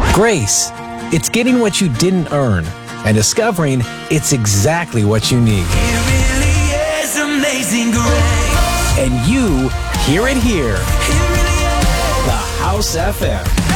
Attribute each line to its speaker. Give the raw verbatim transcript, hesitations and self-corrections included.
Speaker 1: Grace, it's getting what you didn't earn and discovering it's exactly what you need.
Speaker 2: It really is amazing grace.
Speaker 1: And you hear it here.
Speaker 2: It really is.
Speaker 1: The House F M.